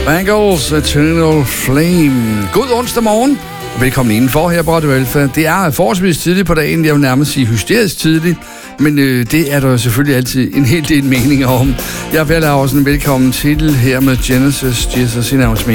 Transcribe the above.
Bangles Eternal Flame. God onsdag morgen. Velkommen indenfor her på Radio Alfa. Det er forholdsvis tidligt på dagen. Jeg vil nærmest sige hysterisk tidligt. Men det er der selvfølgelig altid en hel del meninger om. Jeg vil også en velkommen til her med Genesis Jesus in Our